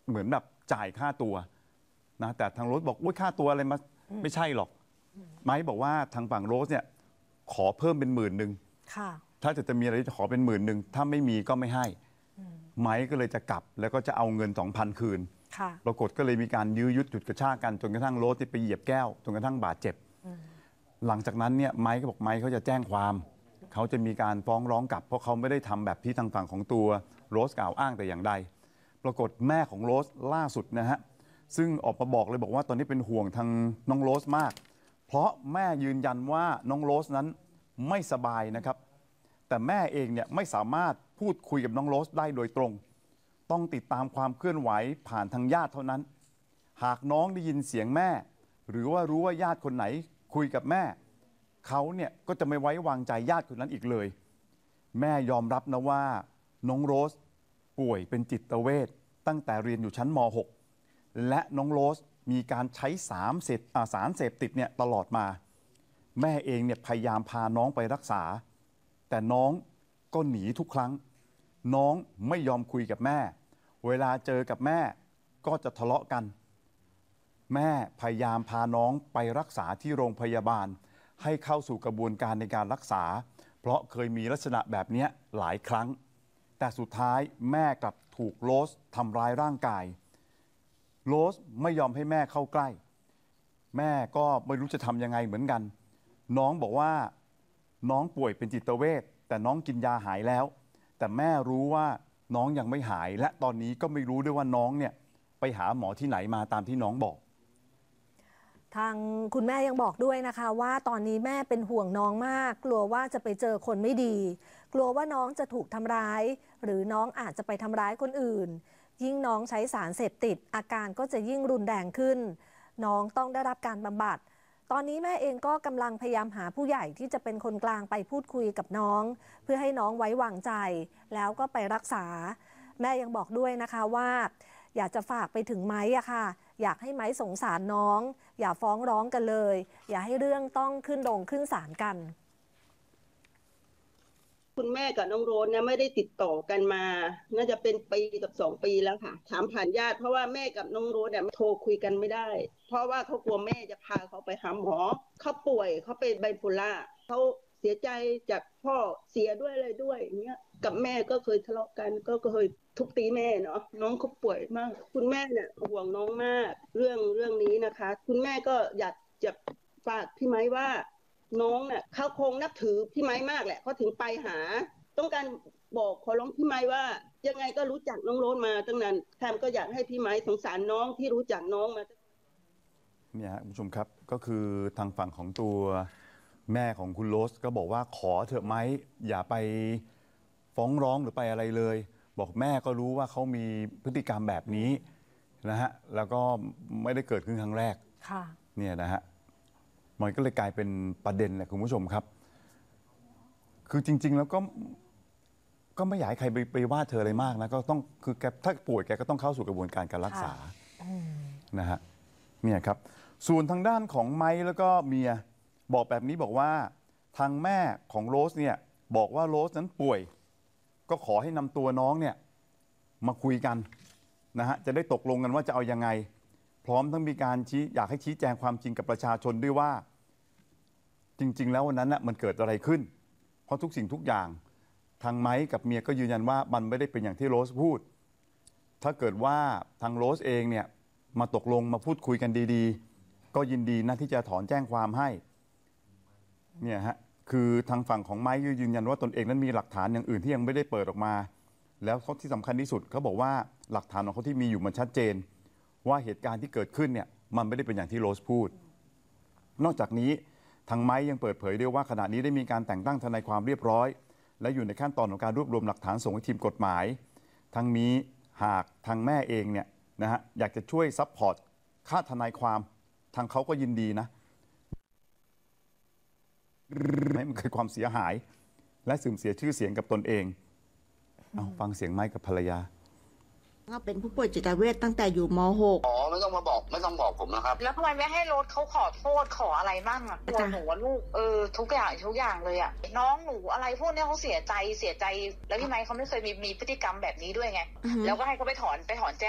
เหมือนแบบจ่ายค่าตัวนะแต่ทางโรสบอกว่าค่าตัวอะไรมาไม่ใช่หรอกไม้บอกว่าทางฝั่งโรสเนี่ยขอเพิ่มเป็น10,000ถ้าจะมีอะไรจะขอเป็น10,000ถ้าไม่มีก็ไม่ให้ไม้ก็เลยจะกลับแล้วก็จะเอาเงิน 2,000 คืนปรากฏก็เลยมีการยื้อยุดฉุดกระชากกันจนกระทั่งโรสไปเหยียบแก้วจนกระทั่งบาดเจ็บหลังจากนั้นเนี่ยไม้ก็บอกไม้เขาจะแจ้งความเขาจะมีการฟ้องร้องกลับเพราะเขาไม่ได้ทำแบบที่ทางฝั่งของตัวโรสกล่าวอ้างแต่อย่างใดปรากฏแม่ของโรสล่าสุดนะฮะซึ่งออกมาบอกเลยบอกว่าตอนนี้เป็นห่วงทางน้องโรสมากเพราะแม่ยืนยันว่าน้องโรสนั้นไม่สบายนะครับแต่แม่เองเนี่ยไม่สามารถพูดคุยกับน้องโรสได้โดยตรงต้องติดตามความเคลื่อนไหวผ่านทางญาติเท่านั้นหากน้องได้ยินเสียงแม่หรือว่ารู้ว่าญาติคนไหนคุยกับแม่เขาเนี่ยก็จะไม่ไว้วางใจญาติคนนั้นอีกเลยแม่ยอมรับนะว่าน้องโรสป่วยเป็นจิตเวชตั้งแต่เรียนอยู่ชั้นม.6 และน้องโรสมีการใช้สารเสพติดเนี่ยตลอดมาแม่เองเนี่ยพยายามพาน้องไปรักษาแต่น้องก็หนีทุกครั้งน้องไม่ยอมคุยกับแม่เวลาเจอกับแม่ก็จะทะเลาะกันแม่พยายามพาน้องไปรักษาที่โรงพยาบาลให้เข้าสู่กระบวนการในการรักษาเพราะเคยมีลักษณะแบบนี้หลายครั้งแต่สุดท้ายแม่กลับถูกโรสทำร้ายร่างกายโรสไม่ยอมให้แม่เข้าใกล้แม่ก็ไม่รู้จะทำยังไงเหมือนกันน้องบอกว่าน้องป่วยเป็นจิตเวชแต่น้องกินยาหายแล้วแต่แม่รู้ว่าน้องยังไม่หายและตอนนี้ก็ไม่รู้ด้วยว่าน้องเนี่ยไปหาหมอที่ไหนมาตามที่น้องบอกทางคุณแม่ยังบอกด้วยนะคะว่าตอนนี้แม่เป็นห่วงน้องมากกลัวว่าจะไปเจอคนไม่ดีกลัวว่าน้องจะถูกทำร้ายหรือน้องอาจจะไปทำร้ายคนอื่นยิ่งน้องใช้สารเสพติดอาการก็จะยิ่งรุนแรงขึ้นน้องต้องได้รับการบำบัดตอนนี้แม่เองก็กำลังพยายามหาผู้ใหญ่ที่จะเป็นคนกลางไปพูดคุยกับน้องเพื่อให้น้องไว้วางใจแล้วก็ไปรักษาแม่ยังบอกด้วยนะคะว่าอยากจะฝากไปถึงไม้อะค่ะอยากให้ไม้สงสารน้องอย่าฟ้องร้องกันเลยอย่าให้เรื่องต้องขึ้นโรงขึ้นศาลกันคุณแม่กับน้องโรสเนี่ยไม่ได้ติดต่อกันมาน่าจะเป็นปีกับ2 ปีแล้วค่ะถามผ่านญาติเพราะว่าแม่กับน้องโรสเนี่ยโทรคุยกันไม่ได้เพราะว่าเขากลัวแม่จะพาเขาไปหาหมอเขาป่วยเขาเป็นไบโพล่าเขาเสียใจจากพ่อเสียด้วยอะไรด้วยอย่างเงี้ยกับแม่ก็เคยทะเลาะกันก็เคยทุบตีแม่เนาะน้องเขาป่วยมากคุณแม่เนี่ยห่วงน้องมากเรื่องนี้นะคะคุณแม่ก็อยากจะฝากพี่ไม้ว่าน้องเนี่ยเขาคงนับถือพี่ไม้มากแหละเขาถึงไปหาต้องการบอกขอร้องพี่ไม้ว่ายังไงก็รู้จักน้องโรสมาตั้งนานแทมก็อยากให้พี่ไม้สงสารน้องที่รู้จักน้องมาเนี่ยคุณผู้ชมครับก็คือทางฝั่งของตัวแม่ของคุณโรสก็บอกว่าขอเถอะไหมอย่าไปฟ้องร้องหรือไปอะไรเลยบอกแม่ก็รู้ว่าเขามีพฤติกรรมแบบนี้นะฮะแล้วก็ไม่ได้เกิดขึ้นครั้งแรกเนี่ยนะฮะมันก็เลยกลายเป็นประเด็นแหละคุณผู้ชมครับคือจริงๆแล้วก็ไม่อยากให้ใครไปว่าเธออะไรมากนะก็ต้องคือแกถ้าป่วยแกก็ต้องเข้าสู่กระบวนการการรักษานะฮะเนี่ยครับส่วนทางด้านของไม้แล้วก็เมียบอกแบบนี้บอกว่าทางแม่ของโรสเนี่ยบอกว่าโรสนั้นป่วยก็ขอให้นำตัวน้องเนี่ยมาคุยกันนะฮะจะได้ตกลงกันว่าจะเอายังไงพร้อมทั้งมีการอยากให้ชี้แจงความจริงกับประชาชนด้วยว่าจริงๆแล้ววันนั้นน่ะมันเกิดอะไรขึ้นเพราะทุกสิ่งทุกอย่างทางไม้กับเมียก็ยืนยันว่ามันไม่ได้เป็นอย่างที่โรสพูดถ้าเกิดว่าทางโรสเองเนี่ยมาตกลงมาพูดคุยกันดีๆก็ยินดีนะที่จะถอนแจ้งความให้เนี่ยฮะคือทางฝั่งของไม้ยืนยันว่าตนเองนั้นมีหลักฐานอย่างอื่นที่ยังไม่ได้เปิดออกมาแล้วเขาที่สำคัญที่สุดเขาบอกว่าหลักฐานของเขาที่มีอยู่มันชัดเจนว่าเหตุการณ์ที่เกิดขึ้นเนี่ยมันไม่ได้เป็นอย่างที่โรสพูดนอกจากนี้ทางไม้ยังเปิดเผยด้วยว่าขณะนี้ได้มีการแต่งตั้งทนายความเรียบร้อยและอยู่ในขั้นตอนของการรวบรวมหลักฐานส่งให้ทีมกฎหมายทั้งนี้หากทางแม่เองเนี่ยนะฮะอยากจะช่วยซัพพอร์ตค่าทนายความทางเขาก็ยินดีนะให้มันเกิดความเสียหายและเสื่อมเสียชื่อเสียงกับตนเองเอาฟังเสียงไม้กับภรรยาก็เป็นผู้ป่วยจิตเวชตั้งแต่อยู่ม .6 อ๋อไม่ต้องบอกผมนะครับแล้วทำไมไม่ให้รถเขาขอโทษขออะไรบ้างอ่ะตัวหนูว่าลูกทุกอย่างเลยอ่ะน้องหนูอะไรพวกนี้เขาเสียใจแล้วพี่ไมค์เขาไม่เคยมีพฤติกรรมแบบนี้ด้วยไงแล้วก็ให้เขาไปถอนแจ้ง